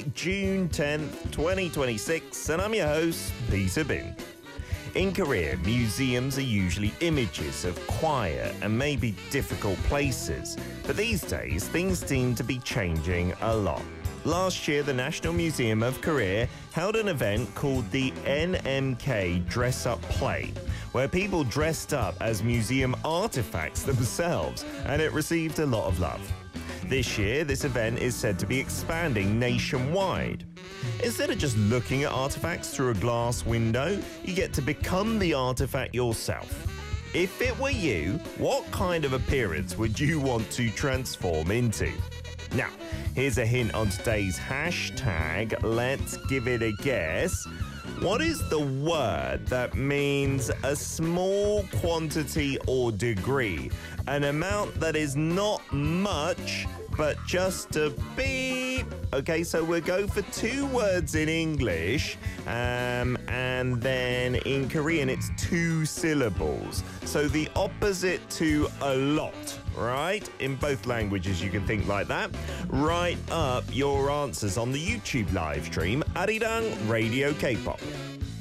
Friday, June 10th, 2026, and I'm your host, Peter Bin. In Korea, museums are usually images of quiet and maybe difficult places, but these days things seem to be changing a lot. Last year, the National Museum of Korea held an event called the NMK Dress Up Play, where people dressed up as museum artifacts themselves, and it received a lot of love. This year, this event is said to be expanding nationwide. Instead of just looking at artifacts through a glass window, you get to become the artifact yourself. If it were you, what kind of appearance would you want to transform into? Now, here's a hint on today's hashtag. Let's give it a guess. What is the word that means a small quantity or degree? An amount that is not much, but just a beep. Okay, so we'll go for two words in English, and then in Korean it's two syllables. So the opposite to a lot, right? In both languages you can think like that. Write up your answers on the YouTube live stream, Arirang Radio K-pop.